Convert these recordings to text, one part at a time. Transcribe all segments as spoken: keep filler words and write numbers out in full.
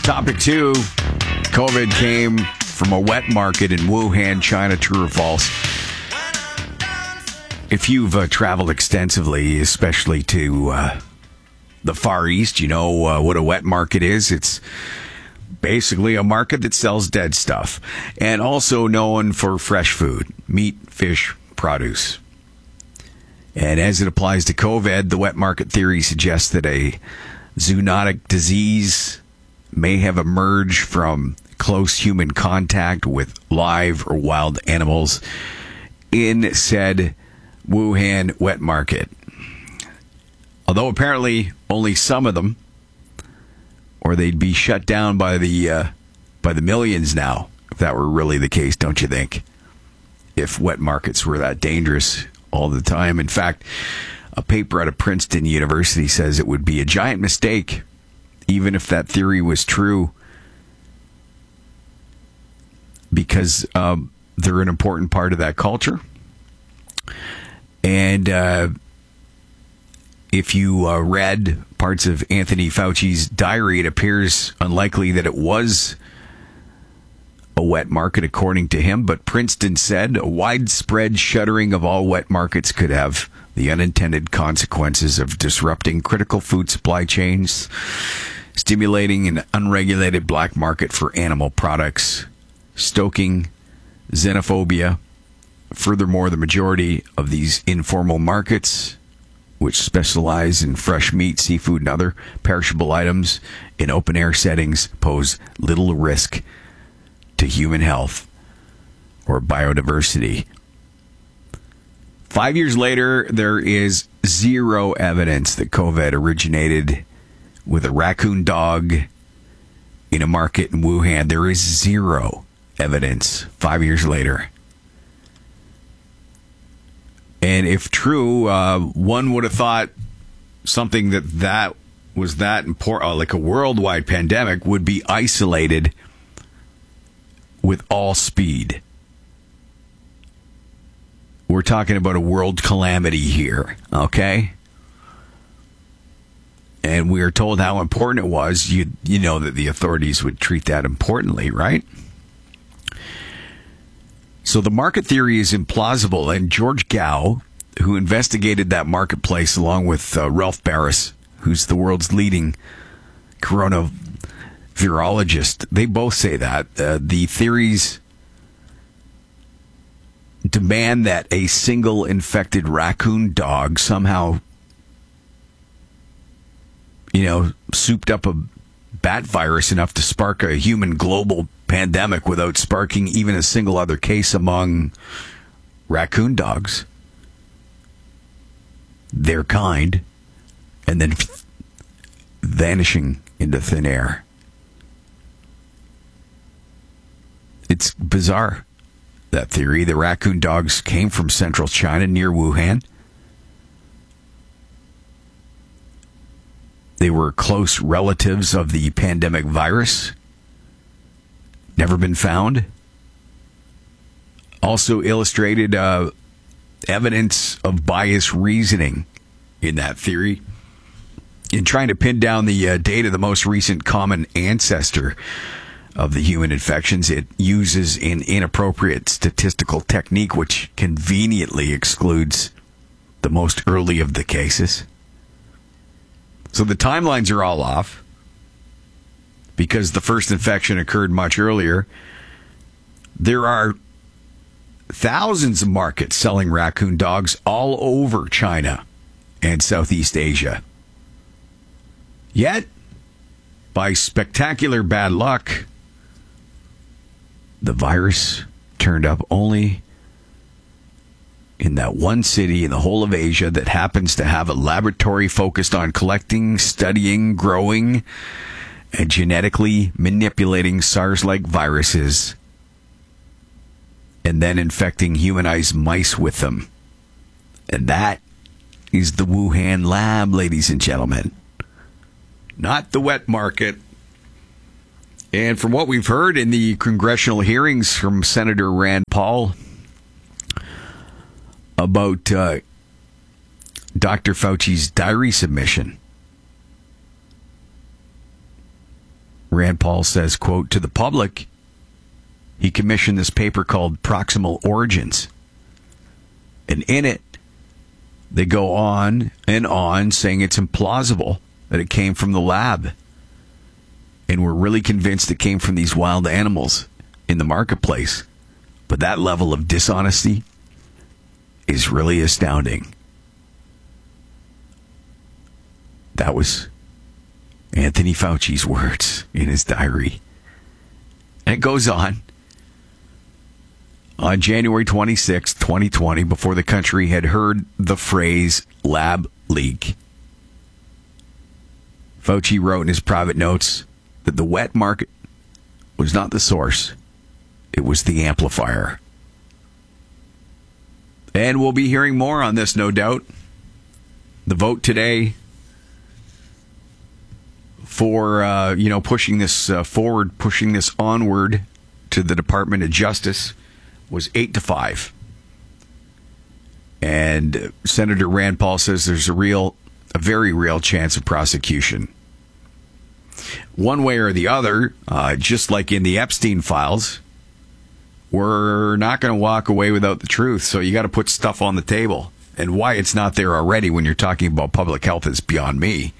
Topic two, COVID came from a wet market in Wuhan, China. True or false? If you've uh, traveled extensively, especially to uh, the Far East, you know uh, what a wet market is. It's basically a market that sells dead stuff, and also known for fresh food, meat, fish, produce. And as it applies to COVID, the wet market theory suggests that a zoonotic disease may have emerged from close human contact with live or wild animals in said Wuhan wet market. Although apparently only some of them, or they'd be shut down by the uh, by the millions now, if that were really the case, don't you think? If wet markets were that dangerous all the time. In fact, a paper out of Princeton University says it would be a giant mistake, even if that theory was true, because um, they're an important part of that culture. And uh, if you uh, read parts of Anthony Fauci's diary, it appears unlikely that it was a wet market, according to him. But Princeton said a widespread shuttering of all wet markets could have the unintended consequences of disrupting critical food supply chains, stimulating an unregulated black market for animal products, stoking xenophobia. Furthermore, the majority of these informal markets, which specialize in fresh meat, seafood, and other perishable items in open-air settings, pose little risk to human health or biodiversity. Five years later, there is zero evidence that COVID originated with a raccoon dog in a market in Wuhan. There is zero evidence five years later. And if true, uh, one would have thought something that that was that important, uh, like a worldwide pandemic, would be isolated with all speed. We're talking about a world calamity here, okay? And we are told how important it was. You you know that the authorities would treat that importantly, right? So the market theory is implausible, and George Gao, who investigated that marketplace along with uh, Ralph Barris, who's the world's leading coronavirologist, they both say that. Uh, the theories demand that a single infected raccoon dog somehow, you know, souped up a bat virus enough to spark a human global pandemic without sparking even a single other case among raccoon dogs, their kind, and then vanishing into thin air. It's bizarre, that theory. The raccoon dogs came from central China near Wuhan. They were close relatives of the pandemic virus. Never been found. Also illustrated uh, evidence of biased reasoning in that theory. In trying to pin down the uh, date of the most recent common ancestor of the human infections, it uses an inappropriate statistical technique which conveniently excludes the most early of the cases. So the timelines are all off because the first infection occurred much earlier. There are thousands of markets selling raccoon dogs all over China and Southeast Asia. Yet, by spectacular bad luck, the virus turned up only in that one city in the whole of Asia that happens to have a laboratory focused on collecting, studying, growing, and genetically manipulating SARS-like viruses and then infecting humanized mice with them. And that is the Wuhan lab, ladies and gentlemen. Not the wet market. And from what we've heard in the congressional hearings from Senator Rand Paul about uh, Doctor Fauci's diary submission, Rand Paul says, quote, to the public, he commissioned this paper called Proximal Origins. And in it, they go on and on saying it's implausible that it came from the lab. And we're really convinced it came from these wild animals in the marketplace. But that level of dishonesty is really astounding. That was Anthony Fauci's words in his diary. And it goes on. On January twenty-sixth, twenty twenty, before the country had heard the phrase lab leak, Fauci wrote in his private notes that the wet market was not the source. It was the amplifier. And we'll be hearing more on this, no doubt. The vote today for, uh, you know, pushing this uh, forward, pushing this onward to the Department of Justice was eight to five. And Senator Rand Paul says there's a real, a very real chance of prosecution. One way or the other, uh, just like in the Epstein files, we're not going to walk away without the truth. So you got to put stuff on the table. And why it's not there already when you're talking about public health is beyond me.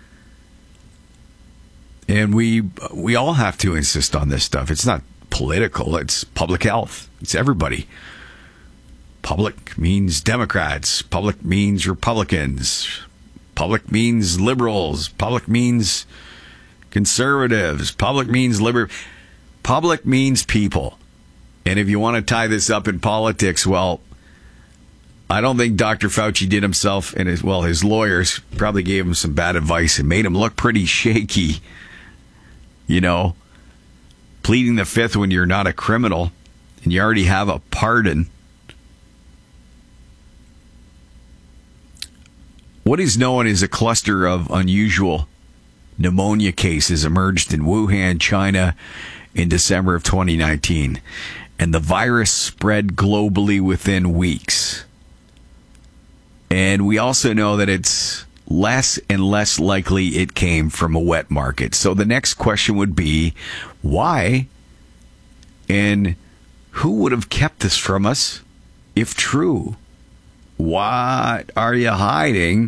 And we we all have to insist on this stuff. It's not political. It's public health. It's everybody. Public means Democrats. Public means Republicans. Public means liberals. Public means conservatives. Public means liber. Public means people. And if you want to tie this up in politics, well, I don't think Doctor Fauci did himself and his, well, his lawyers probably gave him some bad advice and made him look pretty shaky. You know, pleading the fifth when you're not a criminal and you already have a pardon. What is known as a cluster of unusual pneumonia cases emerged in Wuhan, China in December of twenty nineteen. And the virus spread globally within weeks. And we also know that it's less and less likely it came from a wet market. So the next question would be, why and who would have kept this from us if true? What are you hiding?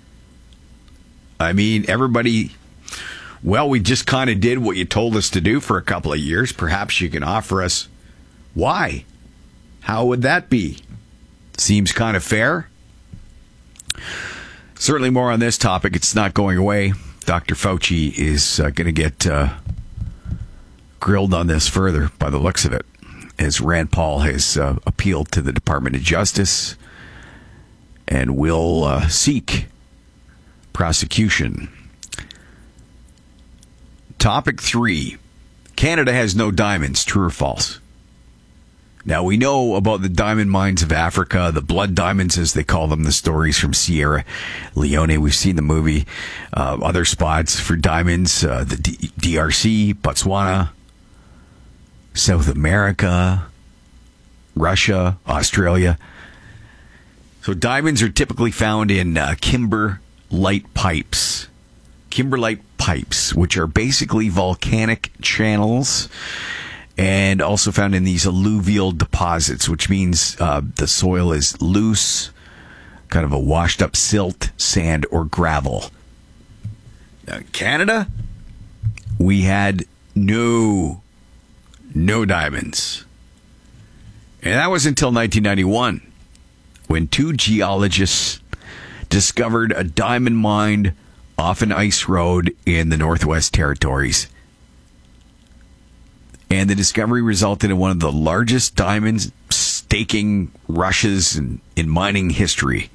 I mean, everybody, well, we just kind of did what you told us to do for a couple of years. Perhaps you can offer us why. How would that be? Seems kind of fair. Certainly more on this topic. It's not going away. Doctor Fauci is uh, going to get uh, grilled on this further by the looks of it, as Rand Paul has uh, appealed to the Department of Justice and will uh, seek prosecution. Topic three. Canada has no diamonds. True or false? Now, we know about the diamond mines of Africa, the blood diamonds, as they call them, the stories from Sierra Leone. We've seen the movie. Uh, other spots for diamonds, uh, the D- DRC, Botswana, South America, Russia, Australia. So diamonds are typically found in uh, kimberlite pipes. Kimberlite pipes, which are basically volcanic channels, and also found in these alluvial deposits, which means uh, the soil is loose, kind of a washed up silt, sand, or gravel. Now, in Canada, we had no, no diamonds. And that was until nineteen ninety-one, when two geologists discovered a diamond mine off an ice road in the Northwest Territories. And the discovery resulted in one of the largest diamond staking rushes in, in mining history.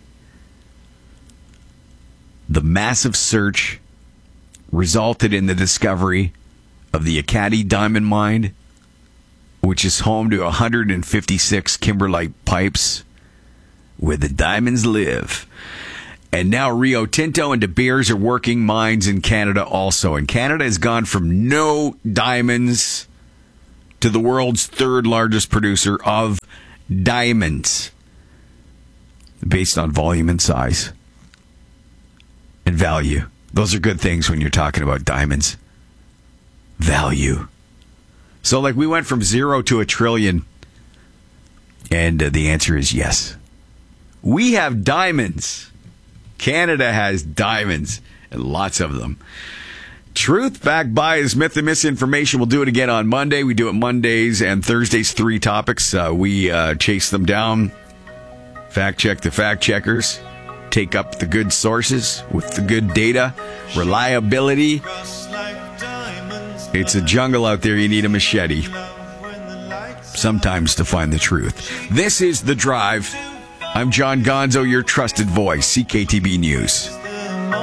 The massive search resulted in the discovery of the Ekati diamond mine, which is home to one hundred fifty-six kimberlite pipes where the diamonds live. And now Rio Tinto and De Beers are working mines in Canada also. And Canada has gone from no diamonds to the world's third largest producer of diamonds, based on volume and size and value. Those are good things when you're talking about diamonds. value. So, like, we went from zero to a trillion, and uh, the answer is yes. We have diamonds. Canada has diamonds, and lots of them. Truth backed by is myth and misinformation. We'll do it again on Monday. We do it Mondays and Thursdays, three topics. Uh, we uh, chase them down, fact check the fact checkers, take up the good sources with the good data, reliability. It's a jungle out there. You need a machete sometimes to find the truth. This is The Drive. I'm John Gonzo, your trusted voice, C K T B News.